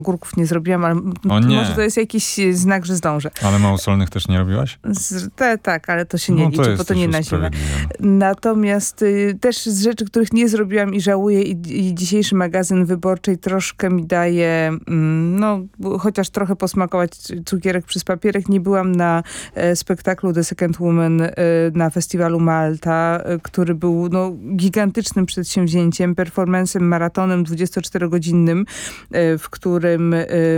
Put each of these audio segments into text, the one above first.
ogórków nie zrobiłam, ale może to jest jakiś znak, że zdążę. Ale małosolnych też nie robiłaś? Tak, ale to się nie liczy, bo to nie na zimę. Natomiast też z rzeczy, których nie zrobiłam i żałuję i dzisiejszy magazyn Wyborczej troszkę mi daje, chociaż trochę posmakować cukierek przez papierek. Nie byłam na spektaklu The Second Woman na festiwalu Malta, który był gigantycznym przedsięwzięciem, performancem, maratonem 24-godzinnym, w którym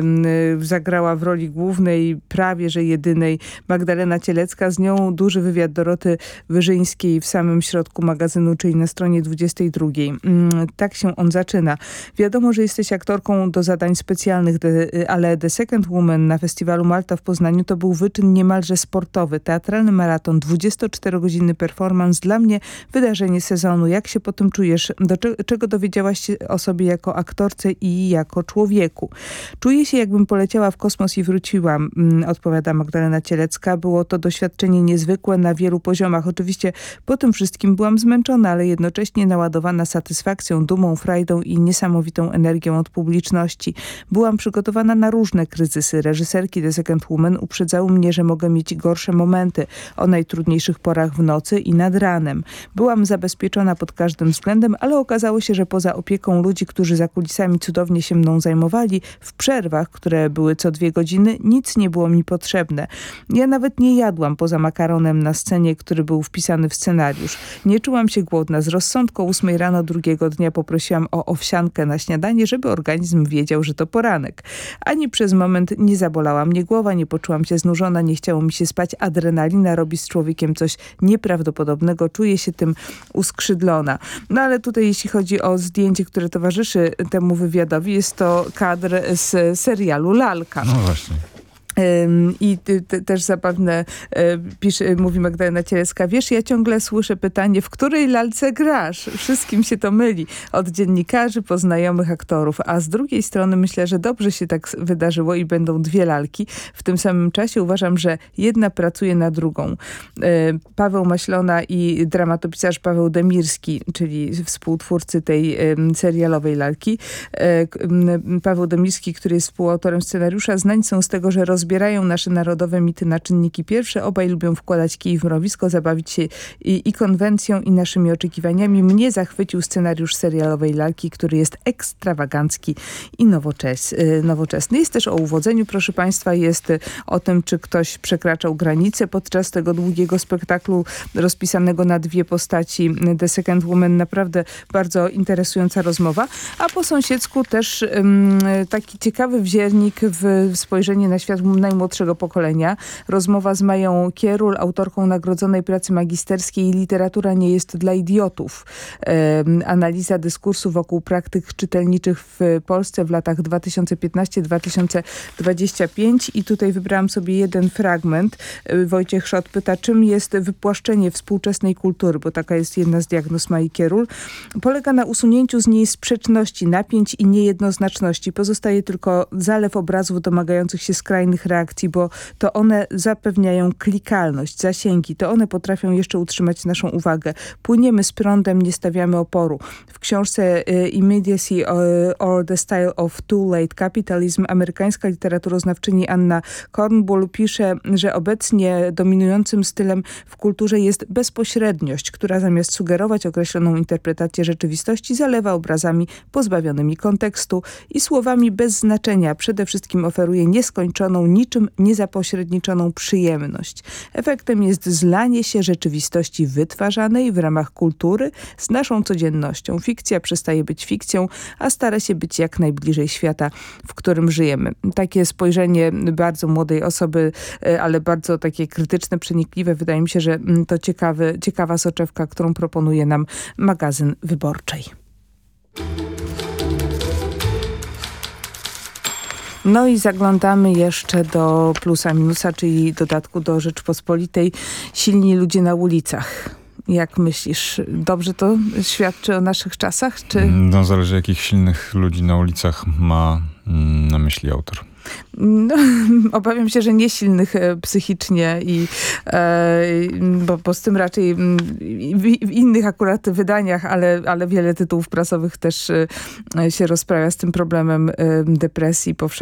zagrała w roli głównej, prawie że jedynej, Magdalena Cielecka. Z nią duży wywiad Doroty Wyrzyńskiej w samym środku magazynu, czyli na stronie 22. Tak się on zaczyna. Wiadomo, że jesteś aktorką do zadań specjalnych, ale The Second Woman na festiwalu Malta w Poznaniu to był wyczyn niemalże sportowy. Teatralny maraton, 24-godzinny performance. Dla mnie wydarzenie sezonu. Jak się po tym czujesz? Czego dowiedziałaś się o sobie jako aktorce i jako człowieku? Czuję się, jakbym poleciała w kosmos i wróciłam, odpowiada Magdalena Cielecka. Było to doświadczenie niezwykłe na wielu poziomach. Oczywiście po tym wszystkim byłam zmęczona, ale jednocześnie naładowana satysfakcją, dumą, frajdą i niesamowitą energią od publiczności. Byłam przygotowana na różne kryzysy. Reżyserki The Second Woman uprzedzały mnie, że mogę mieć gorsze momenty o najtrudniejszych porach w nocy i nad ranem. Byłam zabezpieczona pod każdym względem, ale okazało się, że poza opieką ludzi, którzy za kulisami cudownie się mną zajmowali, w przerwach, które były co 2 godziny, nic nie było mi potrzebne. Ja nawet nie jadłam poza makaronem na scenie, który był wpisany w scenariusz. Nie czułam się głodna. Z rozsądku o 8 rano drugiego dnia poprosiłam o owsiankę na śniadanie, żeby organizm wiedział, że to poranek. Ani przez moment nie zabolała mnie głowa, nie poczułam się znużona, nie chciało mi się spać. Adrenalina robi z człowiekiem coś nieprawdopodobnego. Czuję się tym uskrzydlona. No ale tutaj jeśli chodzi o zdjęcie, które towarzyszy temu wywiadowi, jest to kadr z serialu Lalka. No właśnie. I też zapewne mówi Magdalena Cielecka, wiesz, ja ciągle słyszę pytanie, w której lalce grasz? Wszystkim się to myli. Od dziennikarzy po znajomych aktorów. A z drugiej strony myślę, że dobrze się tak wydarzyło i będą 2 lalki. W tym samym czasie uważam, że jedna pracuje na drugą. Paweł Maślona i dramatopisarz Paweł Demirski, czyli współtwórcy tej serialowej lalki. Paweł Demirski, który jest współautorem scenariusza, znań są z tego, że rozbierają nasze narodowe mity na czynniki pierwsze. Obaj lubią wkładać kij w mrowisko, zabawić się i konwencją, i naszymi oczekiwaniami. Mnie zachwycił scenariusz serialowej lalki, który jest ekstrawagancki i nowoczesny. Jest też o uwodzeniu, proszę państwa, jest o tym, czy ktoś przekraczał granice podczas tego długiego spektaklu rozpisanego na 2 postaci The Second Woman. Naprawdę bardzo interesująca rozmowa. A po sąsiedzku też taki ciekawy wziernik w spojrzenie na świat najmłodszego pokolenia. Rozmowa z Mają Kierul, autorką nagrodzonej pracy magisterskiej Literatura nie jest dla idiotów. Analiza dyskursu wokół praktyk czytelniczych w Polsce w latach 2015-2025 i tutaj wybrałam sobie jeden fragment. Wojciech Szot pyta, czym jest wypłaszczenie współczesnej kultury, bo taka jest jedna z diagnoz Mai Kierul. Polega na usunięciu z niej sprzeczności, napięć i niejednoznaczności. Pozostaje tylko zalew obrazów domagających się skrajnych reakcji, bo to one zapewniają klikalność, zasięgi. To one potrafią jeszcze utrzymać naszą uwagę. Płyniemy z prądem, nie stawiamy oporu. W książce Immediacy or the Style of Too Late Capitalism amerykańska literaturoznawczyni Anna Kornbull pisze, że obecnie dominującym stylem w kulturze jest bezpośredniość, która zamiast sugerować określoną interpretację rzeczywistości, zalewa obrazami pozbawionymi kontekstu i słowami bez znaczenia. Przede wszystkim oferuje nieskończoną, niczym niezapośredniczoną przyjemność. Efektem jest zlanie się rzeczywistości wytwarzanej w ramach kultury z naszą codziennością. Fikcja przestaje być fikcją, a stara się być jak najbliżej świata, w którym żyjemy. Takie spojrzenie bardzo młodej osoby, ale bardzo takie krytyczne, przenikliwe. Wydaje mi się, że to ciekawa soczewka, którą proponuje nam magazyn Wyborczej. No i zaglądamy jeszcze do plusa minusa, czyli dodatku do Rzeczpospolitej. Silni ludzie na ulicach. Jak myślisz, dobrze to świadczy o naszych czasach? Czy... No zależy, jakich silnych ludzi na ulicach ma na myśli autor. No, obawiam się, że nie silnych psychicznie bo z tym raczej w innych akurat wydaniach, ale wiele tytułów prasowych też się rozprawia z tym problemem depresji powszechnej.